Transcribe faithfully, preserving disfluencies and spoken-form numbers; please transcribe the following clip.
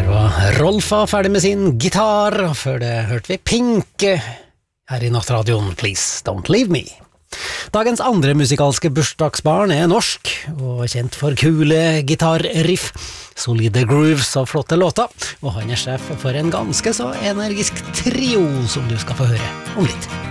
Rolf var ferdig med sin gitar, og før det hørte vi Pink her i Nattradioen, Please Don't Leave Me. Dagens andre musikalske bursdagsbarn er norsk, og kjent for kule gitarriff, solide grooves og flotte låter, og han er sjef for en ganske så energisk trio som du skal få høre om litt.